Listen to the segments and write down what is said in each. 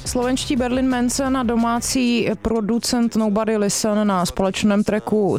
Slovenští Berlin Manson a domácí producent Nobody Listen na společném tracku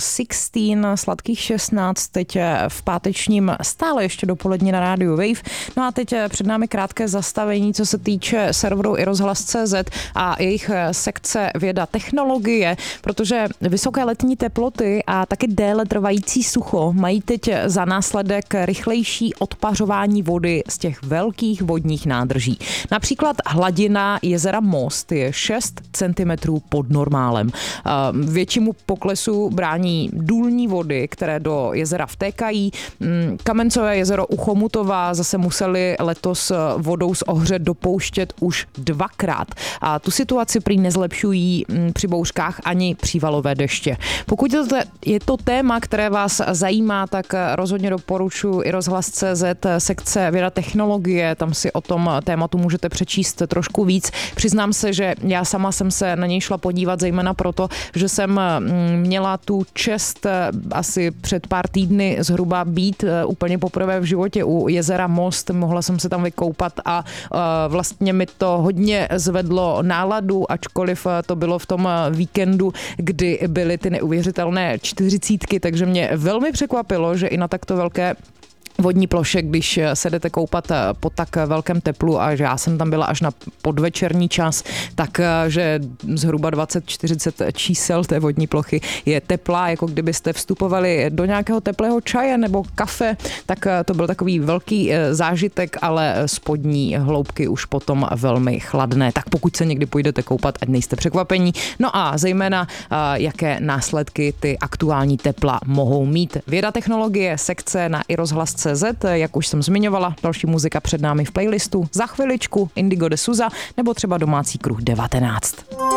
16 sladkých 16 teď v pátečním stále ještě dopolední na rádiu Wave. No a teď před námi krátké zastavení, co se týče serveru iRozhlas.cz a jejich sekce věda technologie, protože vysoké letní teploty a taky déle trvající sucho mají teď za následek rychlejší odpařování vody z těch velkých vodních nádrží. Například hladina jezera Most je 6 cm pod normálem. Většímu poklesu brání důlní vody, které do jezera vtékají. Kamencové jezero u Chomutova zase museli letos vodou z Ohře dopouštět už 2krát. A tu situaci prý nezlepšují při bouřkách ani přívalové deště. Pokud je to téma, které vás zajímá, tak rozhodně doporučuji iRozhlas.cz sekce věda technologie, tam si o tom tématu můžete přečíst trošku víc. Přiznám se, že já sama jsem se na něj šla podívat, zejména proto, že jsem měla tu čest asi před pár týdny zhruba být úplně poprvé v životě u jezera Most. Mohla jsem se tam vykoupat a vlastně mi to hodně zvedlo náladu, ačkoliv to bylo v tom víkendu, kdy byly ty neuvěřitelné 40, takže mě velmi překvapilo, že i na takto velké vodní ploše, když se jdete koupat po tak velkém teplu a že já jsem tam byla až na podvečerní čas, takže zhruba 20-40 čísel té vodní plochy je teplá, jako kdybyste vstupovali do nějakého teplého čaje nebo kafe, tak to byl takový velký zážitek, ale spodní hloubky už potom velmi chladné. Tak pokud se někdy půjdete koupat, ať nejste překvapení. No a zejména, jaké následky ty aktuální tepla mohou mít. Věda technologie, sekce na iRozhlas.cz, jak už jsem zmiňovala, další muzika před námi v playlistu. Za chviličku Indigo de Souza nebo třeba domácí kruh 19.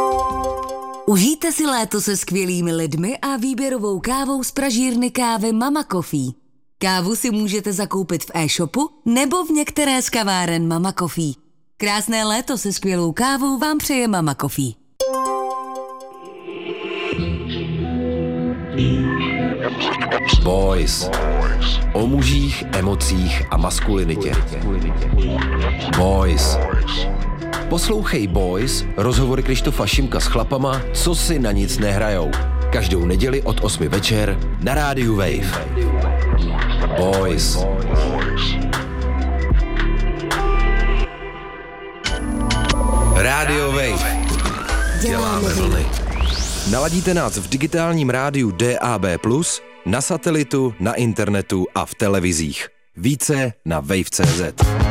Užijte si léto se skvělými lidmi a výběrovou kávou z pražírny kávy Mama Coffee. Kávu si můžete zakoupit v e-shopu nebo v některé z kaváren Mama Coffee. Krásné léto se skvělou kávou vám přeje Mama Coffee. Boys. O mužích, emocích a maskulinitě. Boys. Poslouchej Boys, rozhovory Krištofa Šimka s chlapama, co si na nic nehrajou. Každou neděli od 8 večer na rádiu Wave. Boys. Rádio Wave. Děláme vlny. Naladíte nás v digitálním rádiu DAB+, na satelitu, na internetu a v televizích. Více na wave.cz.